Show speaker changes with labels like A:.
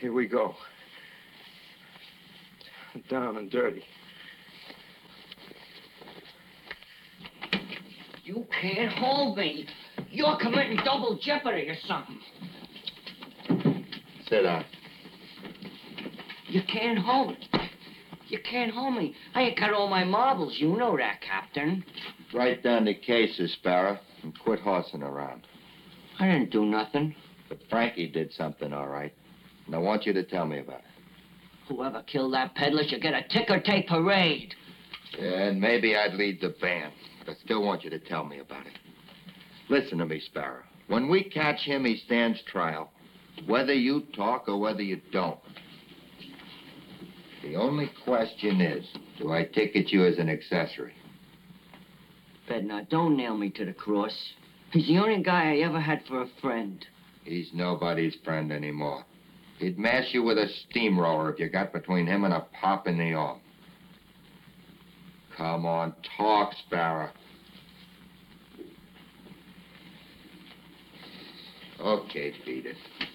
A: Here we go. Down and dirty.
B: You can't hold me. You're committing double jeopardy or something.
C: Sit down.
B: You can't hold. You can't hold me. I ain't got all my marbles. You know that, Captain.
C: Write down the cases, Sparrow, and quit horsing around.
B: I didn't do nothing.
C: But Frankie did something, all right. And I want you to tell me about it.
B: Whoever killed that peddler should get a ticker-tape parade.
C: Yeah, and maybe I'd lead the band. But I still want you to tell me about it. Listen to me, Sparrow. When we catch him, he stands trial. Whether you talk or whether you don't. The only question is, do I ticket you as an accessory?
B: Bednar, don't nail me to the cross. He's the only guy I ever had for a friend.
C: He's nobody's friend anymore. He'd mash you with a steamroller if you got between him and a pop in the arm. Come on, talk, Sparrow. Okay, beat it.